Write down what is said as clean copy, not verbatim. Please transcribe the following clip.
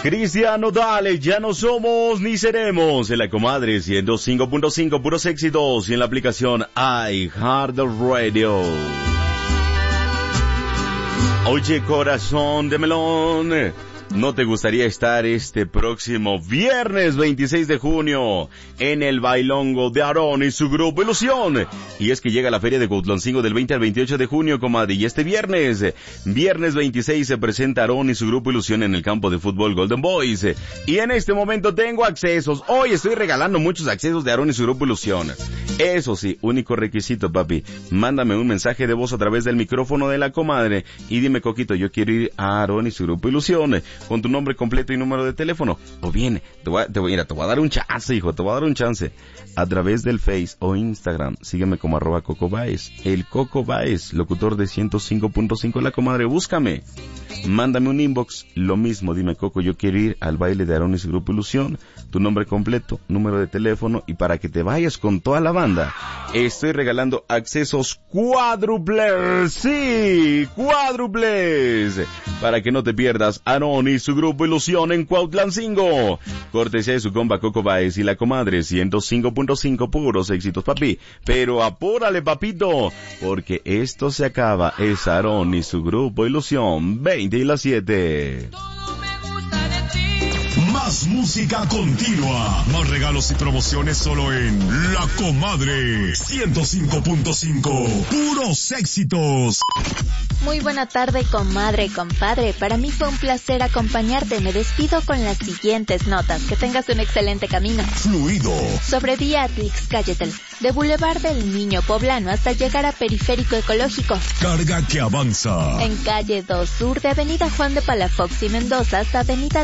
Cristiano, dale, ya no somos ni seremos. En la comadre 105.5, puros éxitos. Y en la aplicación iHeartRadio. Oye, corazón de melón, ¿no te gustaría estar este próximo viernes 26 de junio en el bailongo de Aarón y su grupo Ilusión? Y es que llega la feria de Cuautlancingo del 20 al 28 de junio, comadre. Y este viernes 26, se presenta Aarón y su grupo Ilusión en el campo de fútbol Golden Boys. Y en este momento tengo accesos. Hoy estoy regalando muchos accesos de Aarón y su grupo Ilusión. Eso sí, único requisito, papi. Mándame un mensaje de voz a través del micrófono de la comadre y dime, Coquito, yo quiero ir a Aarón y su grupo Ilusión, con tu nombre completo y número de teléfono. O bien, te voy a dar un chance, hijo, te voy a dar un chance. A través del Face o Instagram, sígueme como @Coco Baez. El Coco Baez, locutor de 105.5 La Comadre, búscame. Mándame un inbox, lo mismo, dime, Coco, yo quiero ir al baile de Aarón y su grupo Ilusión, tu nombre completo, número de teléfono, y para que te vayas con toda la banda, estoy regalando accesos cuádruples, sí, cuádruples, para que no te pierdas Aarón y su grupo Ilusión en Cuautlancingo, cortesía de su compa Coco Baez y La Comadre 105.5, puros éxitos, papi, pero apúrale, papito, porque esto se acaba. Es Aarón y su grupo Ilusión, 20:07. Más música continua, más regalos y promociones solo en La Comadre 105.5, puros éxitos. Muy buena tarde, comadre, compadre. Para mí fue un placer acompañarte. Me despido con las siguientes notas. Que tengas un excelente camino. Fluido. Sobre vía Atlix-Cayetel, de Boulevard del Niño Poblano hasta llegar a Periférico Ecológico. Carga que avanza. En calle 2 Sur, de Avenida Juan de Palafox y Mendoza hasta Avenida